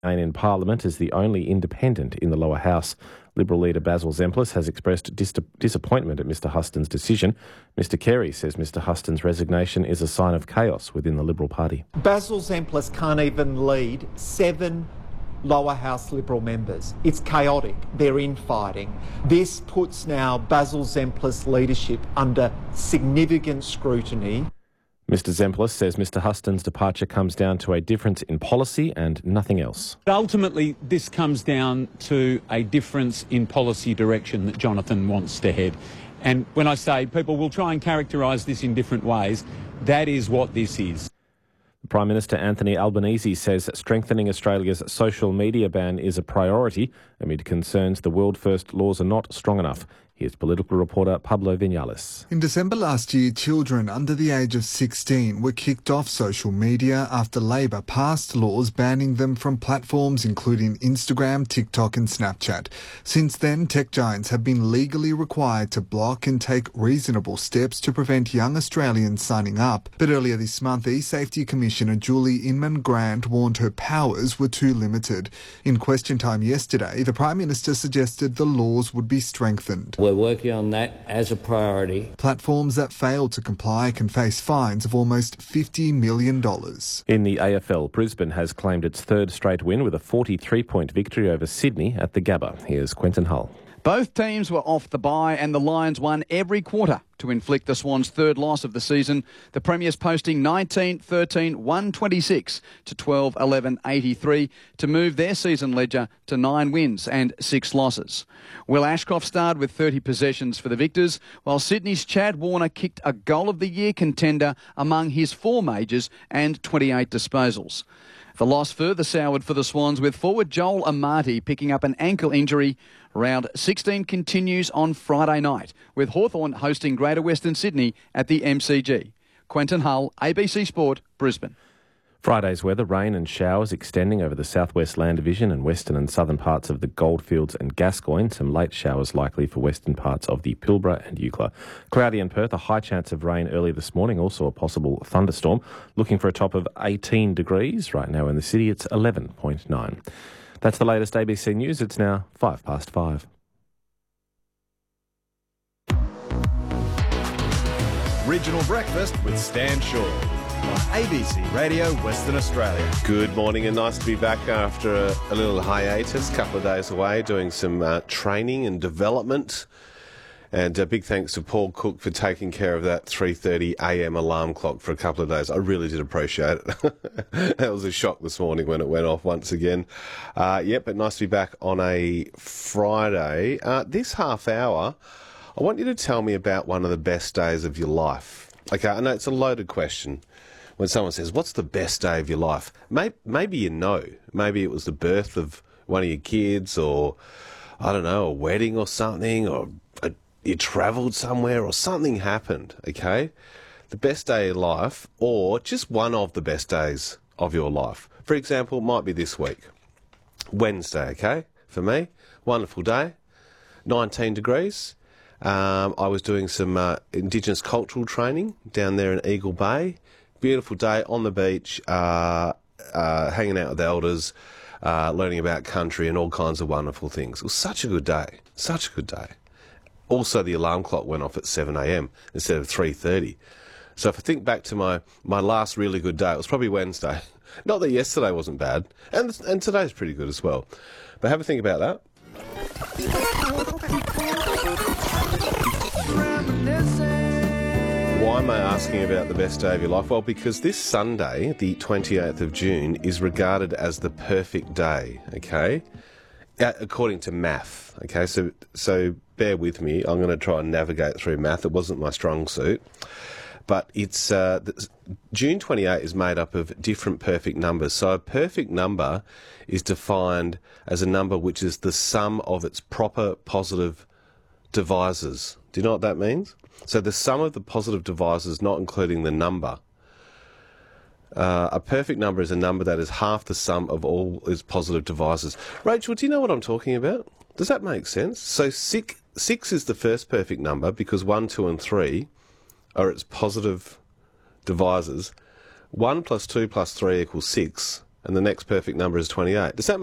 in Parliament as the only independent in the lower house. Liberal leader Basil Zemplis has expressed disappointment at Mr Huston's decision. Mr Carey says Mr Huston's resignation is a sign of chaos within the Liberal Party. Basil Zemplis can't even lead 7 lower house Liberal members. It's chaotic. They're infighting. This puts now Basil Zemplis' leadership under significant scrutiny. Mr Zemplis says Mr Huston's departure comes down to a difference in policy and nothing else. Ultimately, this comes down to a difference in policy direction that Jonathan wants to head. And when I say people will try and characterise this in different ways, that is what this is. Prime Minister Anthony Albanese says strengthening Australia's social media ban is a priority amid concerns the world first laws are not strong enough. Here's political reporter Pablo Vinales. In December last year, children under the age of 16 were kicked off social media after Labor passed laws banning them from platforms including Instagram, TikTok and Snapchat. Since then, tech giants have been legally required to block and take reasonable steps to prevent young Australians signing up. But earlier this month, eSafety Commissioner Julie Inman-Grant warned her powers were too limited. In question time yesterday, the Prime Minister suggested the laws would be strengthened. We're working on that as a priority. Platforms that fail to comply can face fines of almost $50 million. In the AFL, Brisbane has claimed its third straight win with a 43-point victory over Sydney at the Gabba. Here's Quentin Hull. Both teams were off the bye and the Lions won every quarter to inflict the Swans' third loss of the season. The Premiers posting 19-13-126 to 12-11-83 to move their season ledger to 9 wins and 6 losses. Will Ashcroft starred with 30 possessions for the Victors, while Sydney's Chad Warner kicked a Goal of the Year contender among his 4 majors and 28 disposals. The loss further soured for the Swans, with forward Joel Amati picking up an ankle injury. Round 16 continues on Friday night, with Hawthorn hosting Greater Western Sydney at the MCG. Quentin Hull, ABC Sport, Brisbane. Friday's weather, rain and showers extending over the southwest land division and western and southern parts of the Goldfields and Gascoyne. Some late showers likely for western parts of the Pilbara and Eucla. Cloudy in Perth, a high chance of rain early this morning, also a possible thunderstorm. Looking for a top of 18 degrees. Right now in the city, it's 11.9. That's the latest ABC News. It's now 5:05. Regional Breakfast with Stan Shaw on ABC Radio Western Australia. Good morning and nice to be back after a little hiatus, a couple of days away doing some training and development. And a big thanks to Paul Cook for taking care of that 3:30am alarm clock for a couple of days. I really did appreciate it. That was a shock this morning when it went off once again. But nice to be back on a Friday. This half hour, I want you to tell me about one of the best days of your life. Okay, I know it's a loaded question. When someone says, what's the best day of your life? Maybe you know. Maybe it was the birth of one of your kids, or, I don't know, a wedding or something, or you travelled somewhere or something happened, okay? The best day of your life, or just one of the best days of your life. For example, it might be this week. Wednesday, okay? For me, wonderful day, 19 degrees. I was doing some Indigenous cultural training down there in Eagle Bay. Beautiful day on the beach, hanging out with elders, learning about country and all kinds of wonderful things. It was such a good day, such a good day. Also, the alarm clock went off at 7am instead of 3:30. So if I think back to my last really good day, it was probably Wednesday. Not that yesterday wasn't bad, and today's pretty good as well. But have a think about that. Why am I asking about the best day of your life? Well, because this Sunday, the 28th of June, is regarded as the perfect day, okay? According to math, okay? So bear with me. I'm going to try and navigate through math. It wasn't my strong suit. But it's June 28 is made up of different perfect numbers. So a perfect number is defined as a number which is the sum of its proper positive divisors. Do you know what that means? So the sum of the positive divisors, not including the number. A perfect number is a number that is half the sum of all its positive divisors. Rachel, do you know what I'm talking about? Does that make sense? So 6 is the first perfect number because 1, 2 and 3 are its positive divisors. 1 plus 2 plus 3 equals 6. and the next perfect number is 28. Does that